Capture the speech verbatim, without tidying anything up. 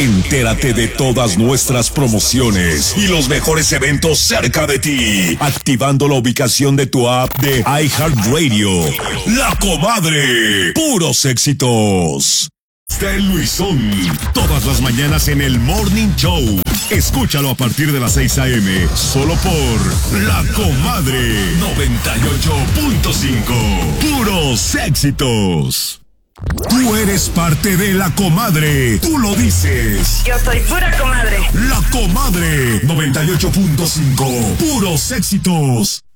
Entérate de todas nuestras promociones y los mejores eventos cerca de ti, activando la ubicación de tu app de iHeartRadio. La Comadre, puros éxitos. Del Luisón, todas las mañanas en el Morning Show. Escúchalo a partir de las seis a.m. solo por La Comadre noventa y ocho punto cinco. Puros éxitos. Tú eres parte de La Comadre. Tú lo dices. Yo soy pura comadre. La Comadre noventa y ocho punto cinco. Puros éxitos.